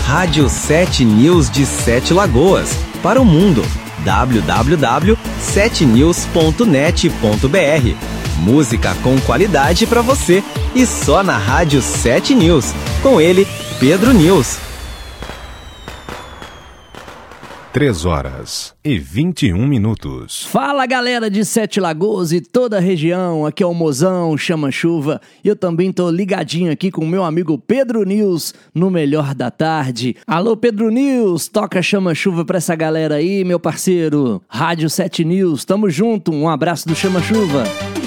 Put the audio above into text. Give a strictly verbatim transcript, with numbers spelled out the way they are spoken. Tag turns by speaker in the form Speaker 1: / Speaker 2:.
Speaker 1: Rádio sete News de Sete Lagoas, para o mundo. w w w ponto sete news ponto net ponto b r. Música com qualidade para você e só na Rádio sete News. Com ele, Pedro News.
Speaker 2: três horas e vinte e um minutos.
Speaker 3: Fala, galera de Sete Lagoas e toda a região, aqui é o Mozão, Chama Chuva, e eu também tô ligadinho aqui com o meu amigo Pedro News, no Melhor da Tarde. Alô, Pedro News, toca Chama Chuva pra essa galera aí, meu parceiro. Rádio sete News, tamo junto, um abraço do Chama Chuva.